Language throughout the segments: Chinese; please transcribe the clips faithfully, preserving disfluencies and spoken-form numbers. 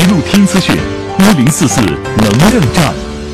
一路听资讯，一零四四能量站。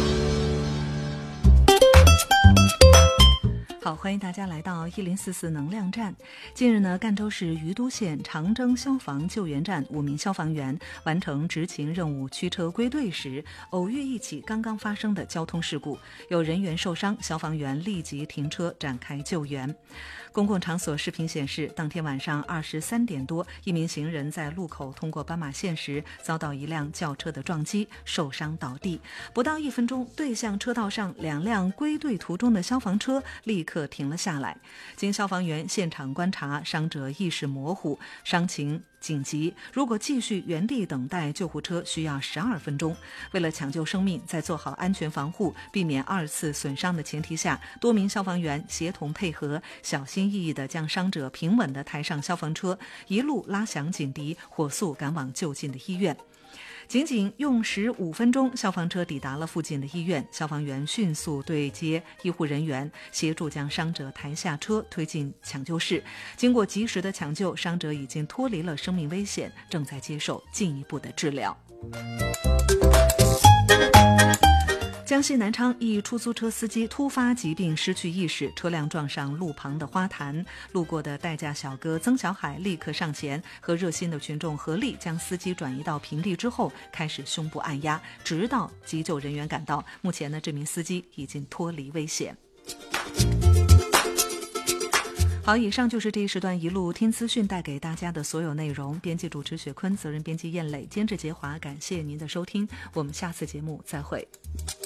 好，欢迎大家来到一零四四能量站。近日呢，赣州市于都县长征消防救援站五名消防员完成执勤任务驱车归队时，偶遇一起刚刚发生的交通事故，有人员受伤，消防员立即停车展开救援。公共场所视频显示，当天晚上二十三点多，一名行人在路口通过斑马线时，遭到一辆轿车的撞击，受伤倒地。不到一分钟，对向车道上两辆归队途中的消防车立刻停了下来。经消防员现场观察，伤者意识模糊，伤情紧急，如果继续原地等待救护车需要十二分钟。为了抢救生命，在做好安全防护，避免二次损伤的前提下，多名消防员协同配合，小心翼翼地将伤者平稳地抬上消防车，一路拉响警笛，火速赶往就近的医院。仅仅用时五分钟，消防车抵达了附近的医院，消防员迅速对接医护人员，协助将伤者抬下车，推进抢救室。经过及时的抢救，伤者已经脱离了生命危险，正在接受进一步的治疗。江西南昌一出租车司机突发疾病失去意识，车辆撞上路旁的花坛，路过的代驾小哥曾小海立刻上前，和热心的群众合力将司机转移到平地之后，开始胸部按压，直到急救人员赶到。目前呢，这名司机已经脱离危险。好，以上就是这一时段一路听资讯带给大家的所有内容。编辑主持雪坤，责任编辑燕磊，监制杰华。感谢您的收听，我们下次节目再会。